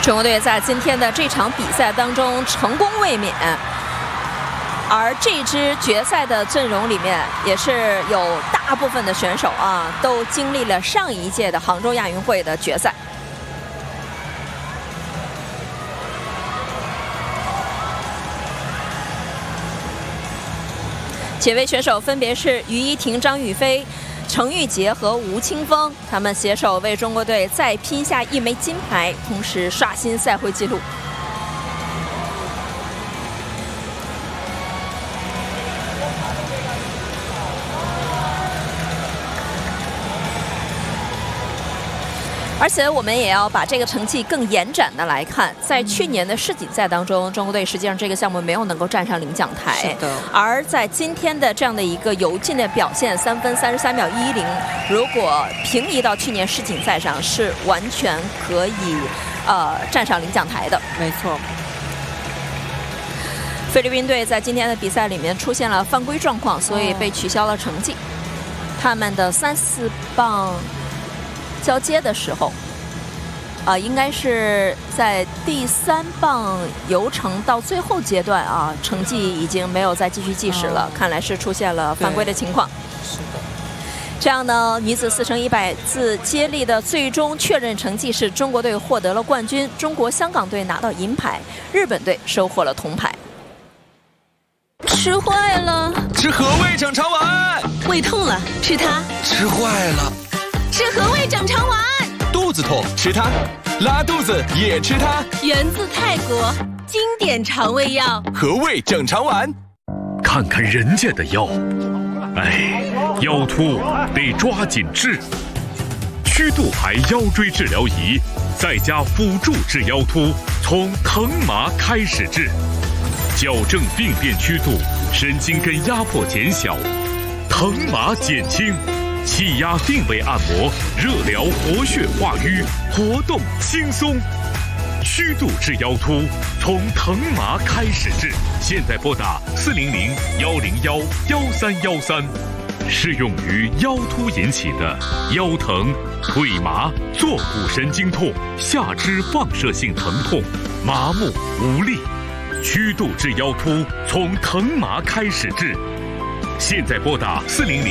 中国队在今天的这场比赛当中成功卫冕，而这支决赛的阵容里面也是有大部分的选手啊，都经历了上一届的杭州亚运会的决赛。几位选手分别是于依婷、张雨霏、程玉洁和吴青峰，他们携手为中国队再拼下1枚金牌，同时刷新赛会纪录。而且我们也要把这个成绩更延展的来看，在去年的世锦赛当中，中国队实际上这个项目没有能够站上领奖台。 是的。而在今天的这样的一个游进的表现，3分33秒110，如果平移到去年世锦赛上，是完全可以站上领奖台的。 没错。 菲律宾队在今天的比赛里面出现了犯规状况，所以被取消了成绩。他们的3、4棒交接的时候，应该是在第3棒游程到最后阶段啊，成绩已经没有再继续计时了，看来是出现了犯规的情况。 是的。 这样呢，女子4乘100自接力的最终确认成绩是中国队获得了冠军，中国香港队拿到银牌，日本队收获了铜牌。吃坏了， 吃和味整肠丸。 胃痛了，吃它。 吃坏了。 吃和味整肠丸， 肚子痛吃它，拉肚子也吃它。 源自泰国，经典肠胃药和味整肠丸。 看看人家的腰，哎，腰突得抓紧治。曲度牌腰椎治疗仪，再加辅助治腰突，从疼麻开始治，矫正病变曲度，神经根压迫减小，疼麻减轻。气压定位按摩，热疗活血化瘀，活动轻松。曲度治腰突，从疼麻开始治。现在拨打400-101-1313，适用于腰突引起的腰疼、腿麻、坐骨神经痛、下肢放射性疼痛、麻木无力。曲度治腰突，从疼麻开始治。现在拨打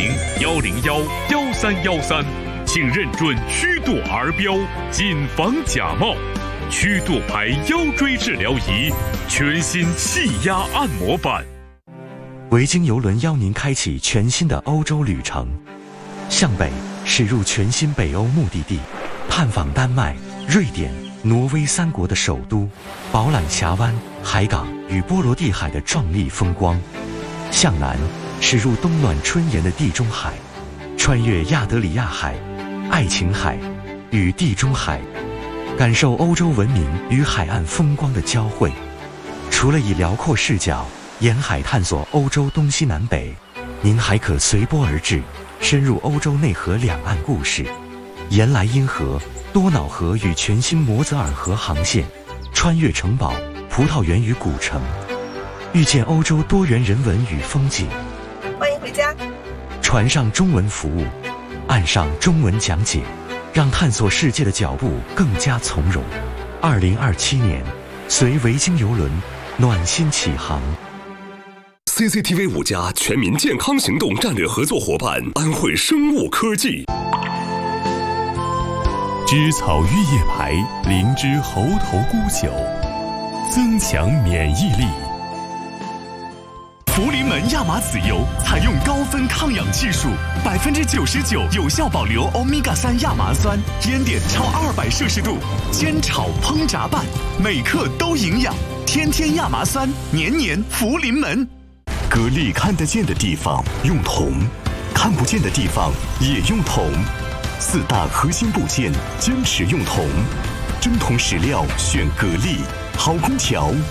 400-101-1313，请认准曲度儿标，谨防假冒。曲度牌腰椎治疗仪，全新气压按摩版。 维京邮轮邀您开启全新的欧洲旅程，向北驶入全新北欧目的地，探访丹麦、瑞典、挪威3国的首都，饱览峡湾、海港与波罗的海的壮丽风光。向南驶入冬暖春炎的地中海，穿越亚得里亚海、爱琴海与地中海，感受欧洲文明与海岸风光的交汇。除了以辽阔视角沿海探索欧洲东西南北，您还可随波而至，深入欧洲内河两岸故事，沿莱茵河、多瑙河与全新摩泽尔河航线，穿越城堡、葡萄园与古城，遇见欧洲多元人文与风景。 欢迎回家。 船上中文服务，岸上中文讲解，让探索世界的脚步更加从容。2027年，随维京邮轮暖心起航。 CCTV 5+全民健康行动战略合作伙伴安慧生物科技。 芝草玉叶牌灵芝猴头菇酒，增强免疫力。福临门亚麻籽油采用高分抗氧技术，99%有效保留欧米伽3亚麻酸，烟点超200摄氏度，煎炒烹炸拌，每克都营养。天天亚麻酸，年年福临门。格力看得见的地方用铜，看不见的地方也用铜。4大核心部件坚持用铜，真铜实料选格力，好空调